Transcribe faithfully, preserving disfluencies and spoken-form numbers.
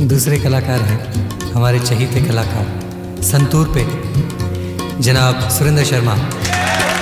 दूसरे कलाकार हैं हमारे चहीते कलाकार संतूर पे जनाब सुरेंद्र शर्मा।